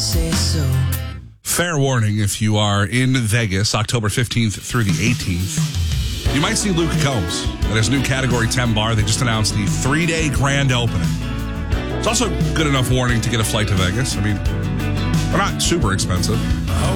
say so. Fair warning, if you are in Vegas, October 15th through the 18th, you might see Luke Combs at his new Category 10 bar. They just announced the 3-day grand opening. It's also good enough warning to get a flight to Vegas. I mean, they're not super expensive.